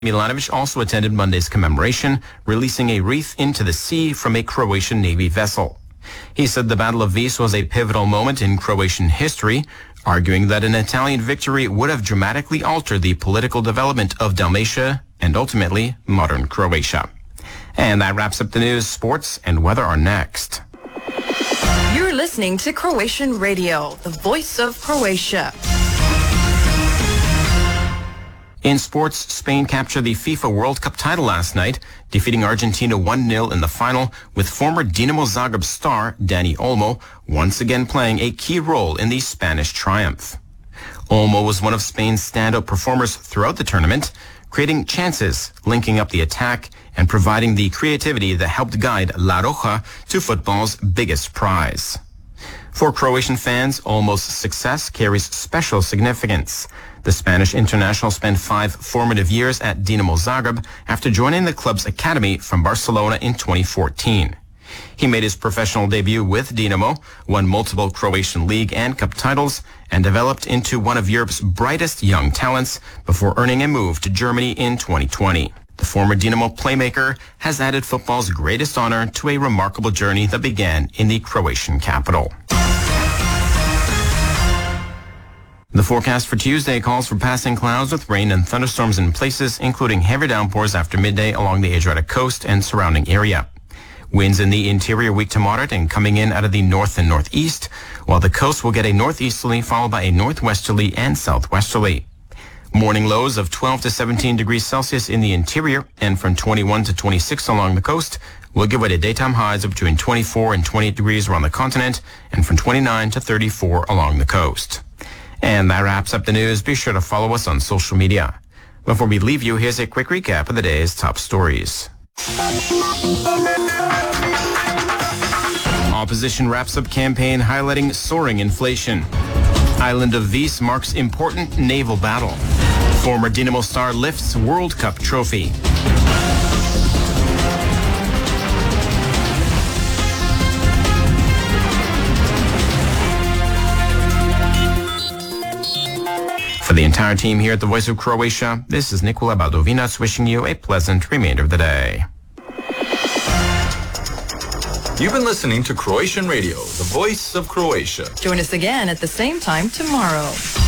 Milanovic also attended Monday's commemoration, releasing a wreath into the sea from a Croatian Navy vessel. He said the Battle of Vis was a pivotal moment in Croatian history, arguing that an Italian victory would have dramatically altered the political development of Dalmatia and ultimately modern Croatia. And that wraps up the news. Sports and weather are next. You're listening to Croatian Radio, the voice of Croatia. In sports, Spain captured the FIFA World Cup title last night, defeating Argentina 1-0 in the final, with former Dinamo Zagreb star Dani Olmo once again playing a key role in the Spanish triumph. Olmo was one of Spain's standout performers throughout the tournament, creating chances, linking up the attack, and providing the creativity that helped guide La Roja to football's biggest prize. For Croatian fans, Olmo's success carries special significance. The Spanish international spent 5 formative years at Dinamo Zagreb after joining the club's academy from Barcelona in 2014. He made his professional debut with Dinamo, won multiple Croatian League and Cup titles, and developed into one of Europe's brightest young talents before earning a move to Germany in 2020. The former Dinamo playmaker has added football's greatest honor to a remarkable journey that began in the Croatian capital. The forecast for Tuesday calls for passing clouds with rain and thunderstorms in places, including heavy downpours after midday along the Adriatic coast and surrounding area. Winds in the interior weak to moderate and coming in out of the north and northeast, while the coast will get a northeasterly followed by a northwesterly and southwesterly. Morning lows of 12 to 17 degrees Celsius in the interior and from 21 to 26 along the coast will give way to daytime highs of between 24 and 28 degrees around the continent and from 29 to 34 along the coast. And that wraps up the news. Be sure to follow us on social media. Before we leave you, here's a quick recap of the day's top stories. Opposition wraps up campaign highlighting soaring inflation. Island of Vis marks important naval battle. Former Dinamo star lifts World Cup trophy. For the entire team here at the Voice of Croatia, this is Nikola Baldovinac wishing you a pleasant remainder of the day. You've been listening to Croatian Radio, the voice of Croatia. Join us again at the same time tomorrow.